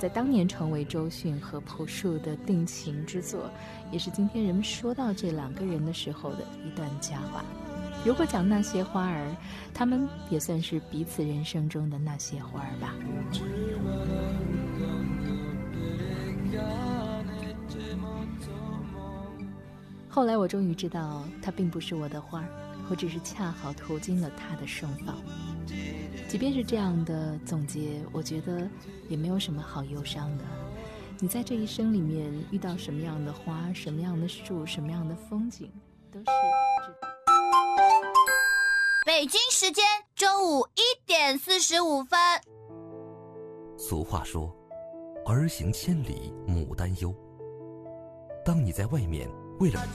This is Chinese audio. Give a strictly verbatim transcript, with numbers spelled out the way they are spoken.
在当年成为周迅和朴树的定情之作，也是今天人们说到这两个人的时候的一段佳话。如果讲那些花儿，他们也算是彼此人生中的那些花儿吧。后来我终于知道，它并不是我的花儿，我只是恰好途经了它的盛放。即便是这样的总结，我觉得也没有什么好忧伤的。你在这一生里面遇到什么样的花，什么样的树，什么样的风景，都是北京时间中午一点四十五分。 俗话说，儿行千里母担忧。当你在外面为了